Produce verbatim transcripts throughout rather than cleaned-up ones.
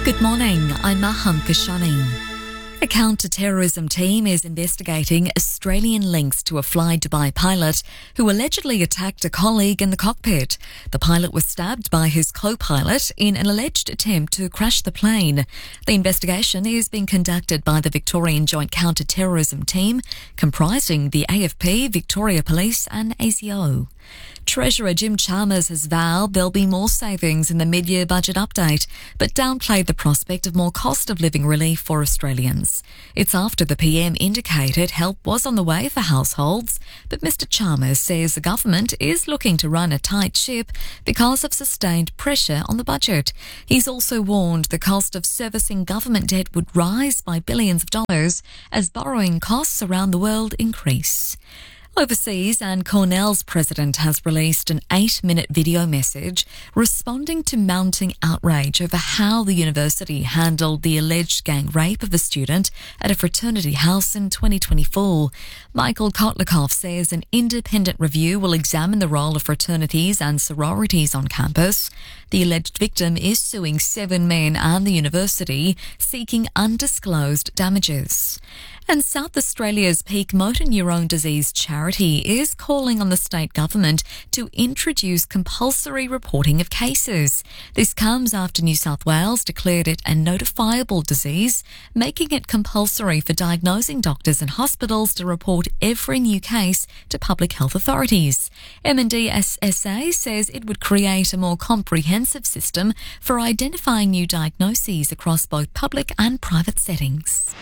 Good morning, I'm Maham Kashani. A counter-terrorism team is investigating Australian links to a Fly Dubai pilot who allegedly attacked a colleague in the cockpit. The pilot was stabbed by his co-pilot in an alleged attempt to crash the plane. The investigation is being conducted by the Victorian Joint Counter-Terrorism Team, comprising the A F P, Victoria Police and A C O. Treasurer Jim Chalmers has vowed there'll be more savings in the mid-year budget update, but downplayed the prospect of more cost of living relief for Australians. It's after the P M indicated help was on the way for households, but Mr Chalmers says the government is looking to run a tight ship because of sustained pressure on the budget. He's also warned the cost of servicing government debt would rise by billions of dollars as borrowing costs around the world increase. Overseas, Anne Cornell's president has released an eight-minute video message responding to mounting outrage over how the university handled the alleged gang rape of a student at a fraternity house in twenty twenty-four. Michael Kotlikoff says an independent review will examine the role of fraternities and sororities on campus. The alleged victim is suing seven men and the university, seeking undisclosed damages. And South Australia's Peak Motor Neurone Disease Charity is calling on the state government to introduce compulsory reporting of cases. This comes after New South Wales declared it a notifiable disease, making it compulsory for diagnosing doctors and hospitals to report every new case to public health authorities. M and D S S A says it would create a more comprehensive system for identifying new diagnoses across both public and private settings.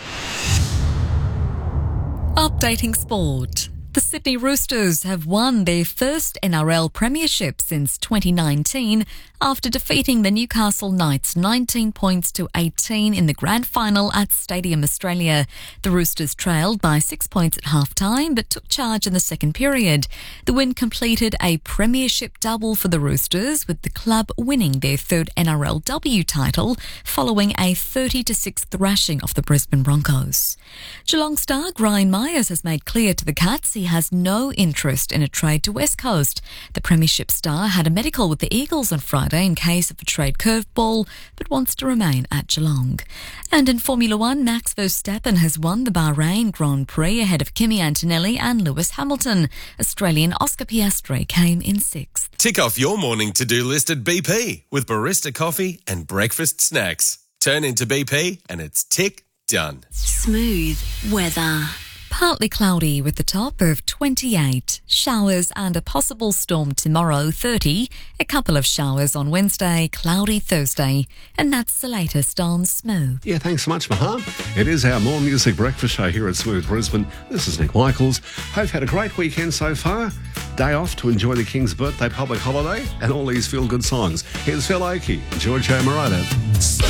Updating sport. The Sydney Roosters have won their first N R L premiership since twenty nineteen after defeating the Newcastle Knights nineteen points to eighteen in the grand final at Stadium Australia. The Roosters trailed by six points at half-time but took charge in the second period. The win completed a premiership double for the Roosters, with the club winning their third N R L W title following a thirty to six thrashing of the Brisbane Broncos. Geelong star Brian Myers has made clear to the Cats he has no interest in a trade to West Coast. The premiership star had a medical with the Eagles on Friday in case of a trade curveball, but wants to remain at Geelong. And in Formula One, Max Verstappen has won the Bahrain Grand Prix ahead of Kimi Antonelli and Lewis Hamilton. Australian Oscar Piastri came in sixth. Tick off your morning to-do list at B P with barista coffee and breakfast snacks. Turn into B P and it's tick done. Smooth weather. Partly cloudy with the top of twenty-eight. Showers and a possible storm tomorrow, thirty. A couple of showers on Wednesday, cloudy Thursday. And that's the latest on Smooth. Yeah, thanks so much, Maha. It is our More Music Breakfast Show here at Smooth Brisbane. This is Nick Michaels. Hope you've had a great weekend so far. Day off to enjoy the King's birthday public holiday and all these feel-good songs. Here's Phil Oakey and Giorgio Moroder.